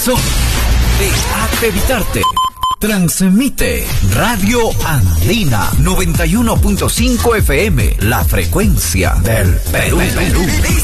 corazón de Acreditarte. Transmite Radio Andina 91.5 FM, la frecuencia del Perú.